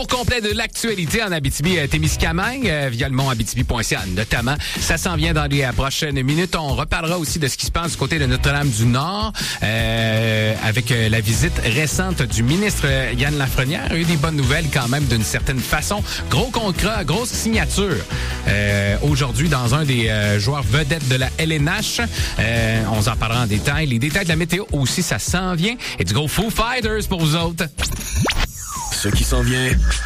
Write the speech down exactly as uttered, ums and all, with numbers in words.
tour complet de l'actualité en Abitibi-Témiscamingue euh, via le mont abitibi point c a notamment. Ça s'en vient dans les euh, prochaines minutes. On reparlera aussi de ce qui se passe du côté de Notre-Dame-du-Nord euh, avec euh, la visite récente du ministre euh, Yann Lafrenière. Il y a eu des bonnes nouvelles quand même d'une certaine façon. Gros contrat, grosse signature euh, aujourd'hui dans un des euh, joueurs vedettes de la L N H. Euh, on en parlera en détail. Les détails de la météo aussi, ça s'en vient. Et du gros Foo Fighters pour vous autres. Ce qui s'en vient